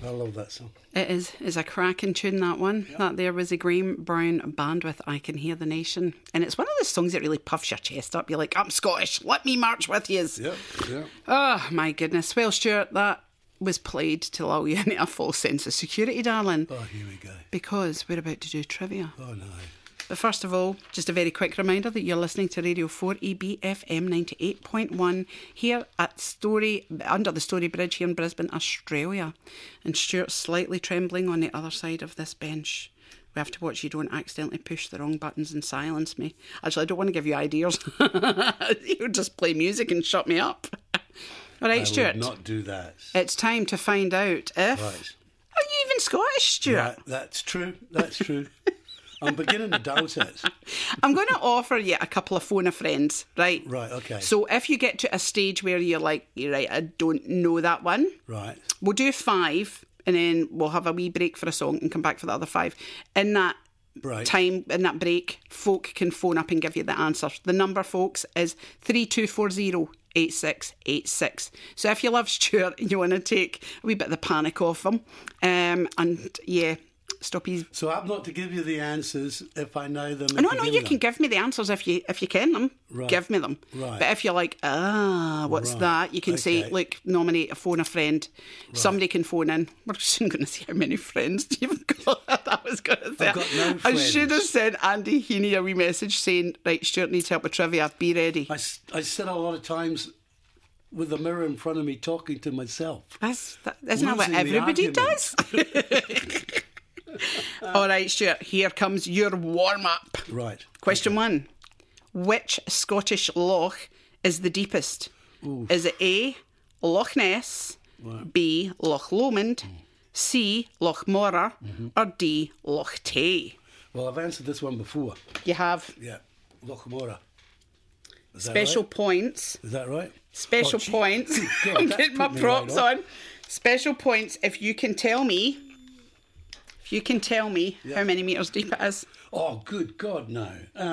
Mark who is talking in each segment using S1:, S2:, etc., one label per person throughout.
S1: I love that song.
S2: It is. It's a cracking tune, that one. Yep. That there was a Graham Brown band with I Can Hear the Nation. And it's one of the songs that really puffs your chest up. You're like, I'm Scottish, let me march with yous.
S1: Yeah, yeah.
S2: Oh, my goodness. Well, Stuart, that was played to lull you into a false sense of security, darling.
S1: Oh, here we go.
S2: Because we're about to do trivia.
S1: Oh, no.
S2: But first of all, just a very quick reminder that you're listening to Radio 4EB FM 98.1 here at under the Story Bridge here in Brisbane, Australia. And Stuart's slightly trembling on the other side of this bench. We have to watch you don't accidentally push the wrong buttons and silence me. Actually, I don't want to give you ideas. You'll just play music and shut me up. All right, Stuart.
S1: I would not do that.
S2: It's time to find out if...
S1: Right.
S2: Are you even Scottish, Stuart?
S1: Right, that's true. That's true. I'm beginning to doubt it.
S2: I'm going to offer you a couple of phone a friends, right?
S1: Right, okay.
S2: So if you get to a stage where you're like, you're right, I don't know that one.
S1: Right.
S2: We'll do 5 and then we'll have a wee break for a song and come back for the other 5. In that time, in that break, folk can phone up and give you the answer. The number, folks, is 3240 8686. So if you love Stuart and you want to take a wee bit of the panic off him, and yeah, stop his...
S1: So I'm not to give you the answers if I know them?
S2: No, you can give me the answers if you can them.
S1: Right.
S2: Give me them.
S1: Right.
S2: But if you're like, what's that? You can say, look, nominate a phone a friend. Right. Somebody can phone in. We're soon going to see how many friends you've got. I was going to say.
S1: I've got no friends.
S2: I should have sent Andy Heaney a wee message saying, right, Stuart needs help with trivia. Be ready.
S1: I sit a lot of times with the mirror in front of me talking to myself.
S2: Isn't that what everybody does? All right, Stuart, here comes your warm-up.
S1: Right.
S2: Question 1. Which Scottish loch is the deepest? Ooh. Is it A, Loch Ness, B, Loch Lomond, C, Loch Morar, or D, Loch Tay?
S1: Well, I've answered this one before.
S2: You have?
S1: Yeah, Loch Morar.
S2: Special points.
S1: Is that right?
S2: Special points.
S1: God,
S2: I'm getting my props on. Special points if you can tell me... how many metres deep it is.
S1: Oh, good God, no.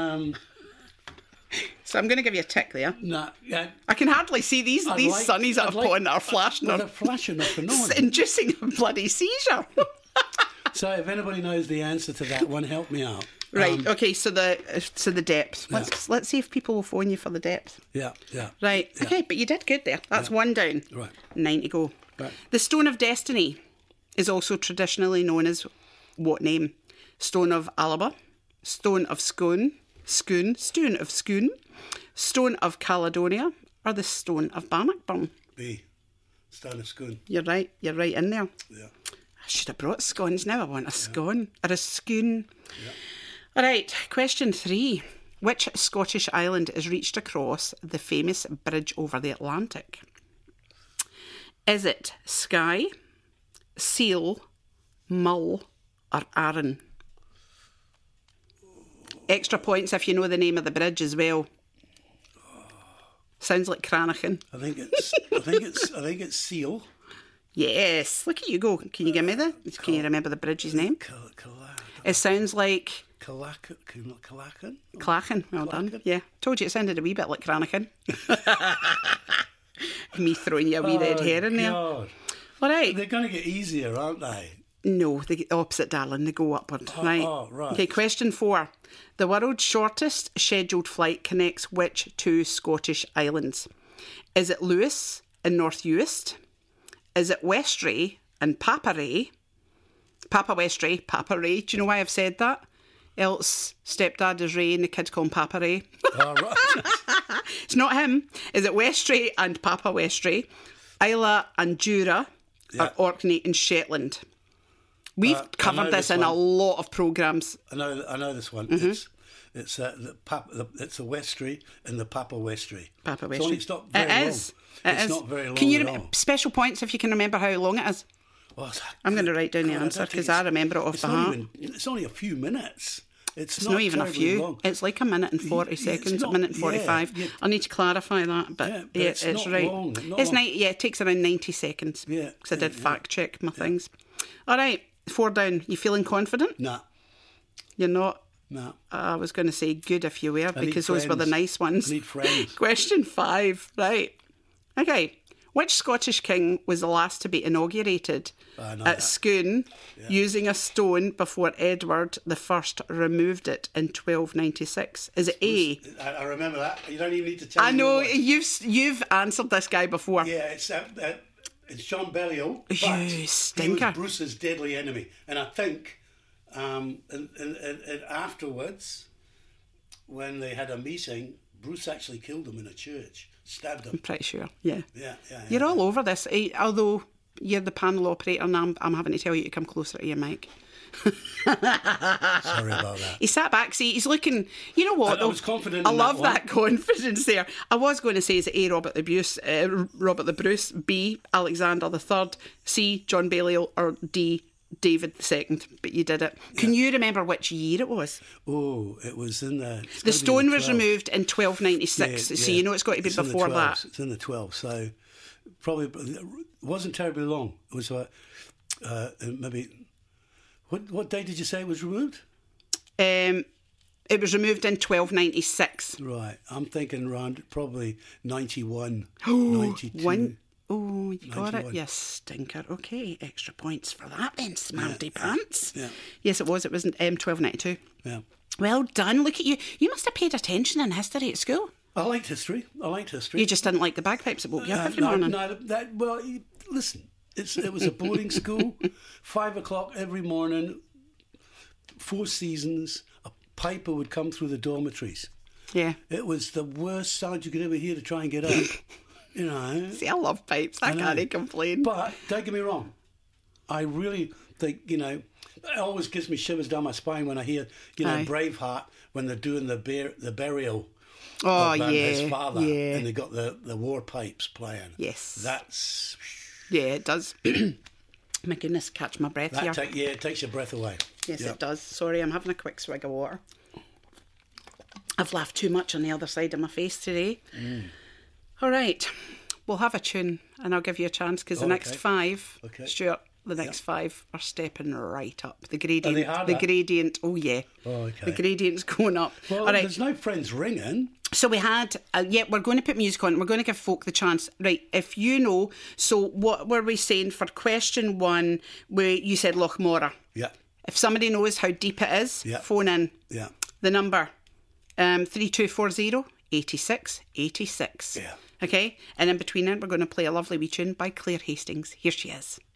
S2: So I'm going to give you a tick there.
S1: No, yeah.
S2: I can hardly see these sunnies that are on that are flashing.
S1: They're flashing off and on.
S2: Inducing a bloody seizure.
S1: So if anybody knows the answer to that one, help me out.
S2: Right, okay, so the depth. Let's see if people will phone you for the depth.
S1: Yeah.
S2: Right,
S1: yeah.
S2: Okay, but you did good there. That's 1 down.
S1: Right.
S2: 9 to go.
S1: Right.
S2: The Stone of Destiny is also traditionally known as what name? Stone of Alba, Stone of Stone of Scone, Stone of Caledonia, or the Stone of Bannockburn?
S1: B. Stone of Scone.
S2: You're right in there.
S1: Yeah.
S2: I should have brought scones now. I want a scone or a scone.
S1: Yeah.
S2: All right, question 3. Which Scottish island is reached across the famous bridge over the Atlantic? Is it Skye, Seal, Mull, or Arran? Extra points if you know the name of the bridge as well. Sounds like Cranachan.
S1: I think it's Seal.
S2: Yes. Look at you go. Can you give me that? Can you remember the bridge's name? It sounds like
S1: Clachan.
S2: Clachan. Well done. Yeah. Told you it sounded a wee bit like Cranachan. Me throwing you a wee red hair in there.
S1: God.
S2: All right.
S1: They're going to get easier, aren't they?
S2: No, the opposite, darling. They go upward. Right.
S1: Oh, right.
S2: Okay, question 4. The world's shortest scheduled flight connects which 2 Scottish islands? Is it Lewis and North Uist? Is it Westray and Papa Ray? Papa Westray, Papa Ray. Do you know why I've said that? Else stepdad is Ray and the kids call him Papa Ray.
S1: Oh, right.
S2: It's not him. Is it Westray and Papa Westray? Isla and Jura, or Orkney and Shetland? We've covered this in a lot of programmes.
S1: I know this one. Mm-hmm. It's a Westray and the Papa Westray.
S2: Papa Westray.
S1: It's not very long. It's not very long at all.
S2: Special points if you can remember how long it is.
S1: Well,
S2: I'm going to write down the answer because I remember it off the heart.
S1: It's only a few minutes. It's
S2: not even a few.
S1: Long.
S2: It's like a minute and 40 seconds, a minute and 45. Yeah. I need to clarify that, but it's
S1: not
S2: right.
S1: Long,
S2: it's long. It takes around 90 seconds.
S1: Yeah.
S2: Because I did fact check my things. All right, 4 down. You feeling confident?
S1: Nah.
S2: You're not?
S1: No.
S2: I was going to say good if you were, because those were the nice ones.
S1: I need friends.
S2: Question 5. Right. Okay. Which Scottish king was the last to be inaugurated
S1: I know
S2: at
S1: that.
S2: Scone using a stone before Edward I removed it in 1296? Is it A?
S1: I remember that. You don't even need to tell me.
S2: I know
S1: who it was.
S2: you've answered this guy before.
S1: Yeah, it's John Baliol. But
S2: You
S1: he
S2: stinker.
S1: was Bruce's deadly enemy. And I think and afterwards, when they had a meeting, Bruce actually killed him in a church. Stabbed
S2: I'm
S1: him.
S2: pretty sure. Yeah.
S1: Yeah.
S2: You're all over this. Although you're the panel operator and I'm having to tell you to come closer to your mic.
S1: Sorry about that.
S2: He sat back. See, he's looking. You know what?
S1: I was confident
S2: I
S1: in
S2: love
S1: that
S2: that confidence there. I was going to say, is it A, Robert the Bruce, B, Alexander III, C, John Baliol, or D, David II? But you did it. Can you remember which year it was?
S1: Oh, it was in the...
S2: The stone was removed in 1296, so you know it's got to be
S1: It's in the
S2: before
S1: 12s.
S2: that.
S1: It's in the 12, so probably it wasn't terribly long. It was maybe... What date did you say it was removed?
S2: It was removed in 1296.
S1: Right, I'm thinking around probably 91, 92.
S2: Oh, you got
S1: 91.
S2: it, you stinker. Okay, extra points for that then, smarty pants.
S1: Yeah.
S2: Yes, it was. It was in 1292.
S1: Yeah.
S2: Well done. Look at you. You must have paid attention in history at school.
S1: I liked history.
S2: You just didn't like the bagpipes that woke you up every morning.
S1: Listen, it was a boarding school, 5 o'clock every morning, 4 seasons. A piper would come through the dormitories.
S2: Yeah.
S1: It was the worst sound you could ever hear to try and get up. You know.
S2: See, I love pipes. I can't complain.
S1: But don't get me wrong. I really think, it always gives me shivers down my spine when I hear,
S2: Aye.
S1: Braveheart, when they're doing the burial
S2: Oh,
S1: of his father,
S2: yeah.
S1: and they got the war pipes playing.
S2: Yes.
S1: That's...
S2: Yeah, it does. My goodness, catch my breath here.
S1: It takes your breath away.
S2: Yes,
S1: Yep.
S2: it does. Sorry, I'm having a quick swig of water. I've laughed too much on the other side of my face today. All right, we'll have a tune and I'll give you a chance because the next
S1: okay.
S2: 5,
S1: Okay.
S2: Stuart, the next 5 are stepping right up. The gradient,
S1: they harder?
S2: oh yeah.
S1: Oh, okay.
S2: The gradient's going up.
S1: Well,
S2: All right.
S1: there's no friends ringing.
S2: So we had, we're going to put music on. We're going to give folk the chance. Right, if you know, so what were we saying for question 1, where you said Loch Mora?
S1: Yeah.
S2: If somebody knows how deep it is,
S1: Yeah.
S2: phone in.
S1: Yeah.
S2: The number, 3240 86 86.
S1: Yeah.
S2: Okay, and in between it, we're going to play a lovely wee tune by Claire Hastings. Here she is.